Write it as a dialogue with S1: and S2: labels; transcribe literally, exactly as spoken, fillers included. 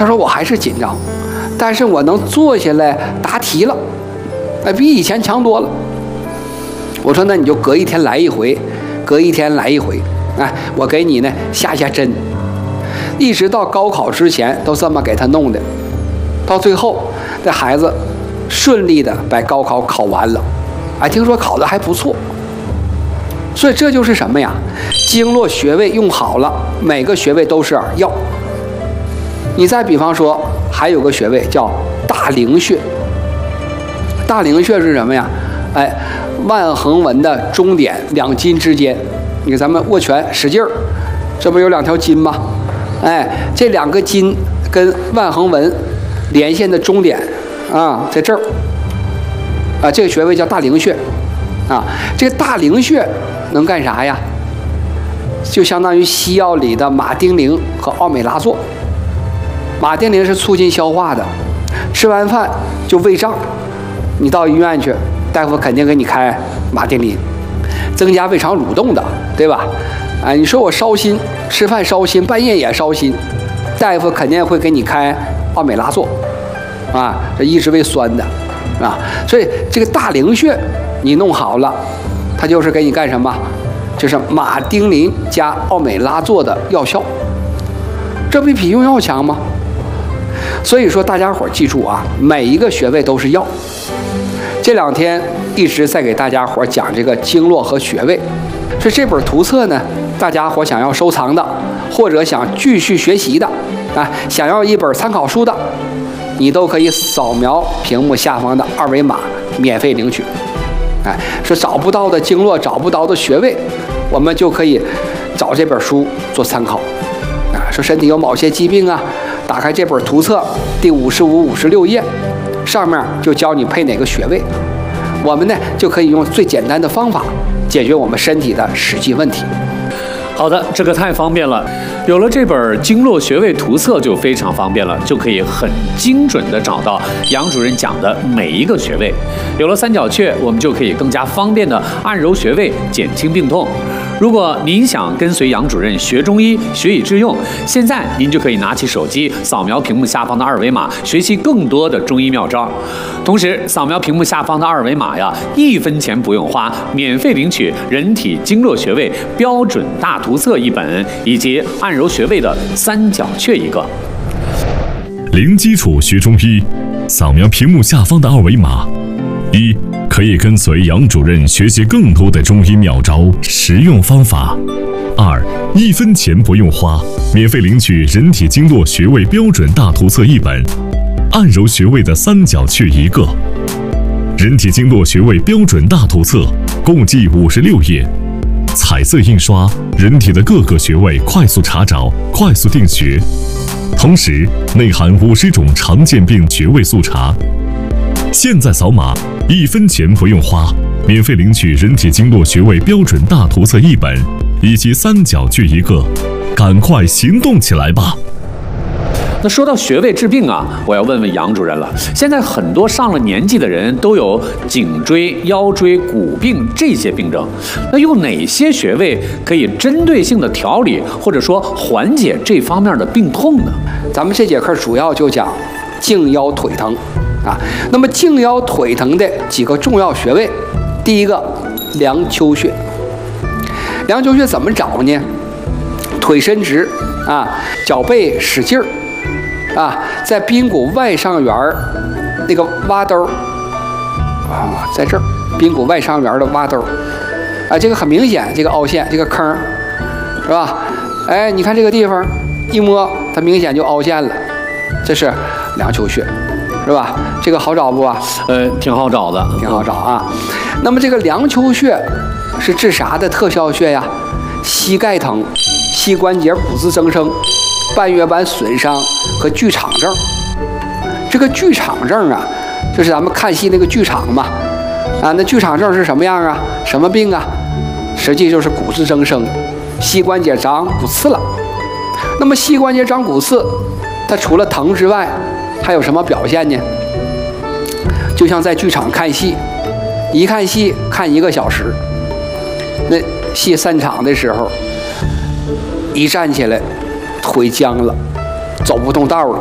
S1: 他说我还是紧张，但是我能坐下来答题了，哎，比以前强多了。我说那你就隔一天来一回，隔一天来一回，哎，我给你呢下下针，一直到高考之前都这么给他弄的，到最后这孩子顺利的把高考考完了，哎，听说考得还不错。所以这就是什么呀？经络穴位用好了，每个穴位都是药。你再比方说，还有个穴位叫大陵穴。大陵穴是什么呀？哎，腕横纹的中点两筋之间，你看咱们握拳使劲儿，这不有两条筋吗？哎，这两个筋跟腕横纹连线的中点啊，在这儿啊，这个穴位叫大陵穴啊。这个大陵穴能干啥呀？就相当于西药里的马丁啉和奥美拉唑。马丁啉是促进消化的，吃完饭就胃胀，你到医院去，大夫肯定给你开马丁啉，增加胃肠蠕动的，对吧？啊，你说我烧心，吃饭烧心，半夜也烧心，大夫肯定会给你开奥美拉唑，啊，这抑制胃酸的，啊，所以这个大陵穴你弄好了，它就是给你干什么？就是马丁啉加奥美拉唑的药效，这不比用药强吗？所以说大家伙记住啊，每一个穴位都是药。这两天一直在给大家伙讲这个经络和穴位，所以这本图册呢，大家伙想要收藏的，或者想继续学习的，啊，想要一本参考书的，你都可以扫描屏幕下方的二维码免费领取。哎，说找不到的经络，找不到的穴位，我们就可以找这本书做参考。啊，说身体有某些疾病啊，打开这本图册第五十五、五十六页，上面就教你配哪个穴位，我们呢就可以用最简单的方法解决我们身体的实际问题。
S2: 好的，这个太方便了，有了这本经络穴位图册就非常方便了，就可以很精准的找到杨主任讲的每一个穴位。有了三角穴，我们就可以更加方便的按揉穴位，减轻病痛。如果您想跟随杨主任学中医，学以致用，现在您就可以拿起手机，扫描屏幕下方的二维码，学习更多的中医妙招。同时，扫描屏幕下方的二维码呀，一分钱不用花，免费领取人体经络穴位标准大图册一本，以及按揉穴位的三角穴一个。
S3: 零基础学中医，扫描屏幕下方的二维码。一，可以跟随杨主任学习更多的中医妙招、实用方法。二，一分钱不用花，免费领取人体经络穴位标准大图册一本，按揉穴位的三角穴一个。人体经络穴位标准大图册共计五十六页，彩色印刷，人体的各个穴位快速查找、快速定穴，同时内含五十种常见病穴位速查。现在扫码，一分钱不用花，免费领取人体经络穴位标准大图册一本，以及三角穴一个，赶快行动起来吧！
S2: 那说到穴位治病啊，我要问问杨主任了。现在很多上了年纪的人都有颈椎、腰椎、骨病这些病症，那有哪些穴位可以针对性的调理或者说缓解这方面的病痛呢？
S1: 咱们这节课主要就讲颈腰腿疼啊。那么颈腰腿疼的几个重要穴位，第一个梁丘穴。梁丘穴怎么找呢？腿伸直啊，脚背使劲儿。啊，在髌骨外上缘那个洼兜啊，在这儿髌骨外上缘的洼兜啊，这个很明显，这个凹陷，这个坑是吧？哎，你看这个地方一摸，它明显就凹陷了，这是梁丘穴，是吧？这个好找不啊？
S2: 呃，挺好找的，
S1: 挺好找啊。那么这个梁丘穴是治啥的特效穴呀？膝盖疼、膝关节骨质增生、半月板损伤和剧场症。这个剧场症啊，就是咱们看戏那个剧场嘛，啊，那剧场症是什么样啊？什么病啊？实际就是骨质增生，膝关节长骨刺了。那么膝关节长骨刺，它除了疼之外，还有什么表现呢？就像在剧场看戏，一看戏看一个小时，那戏散场的时候，一站起来腿僵了，走不动道了，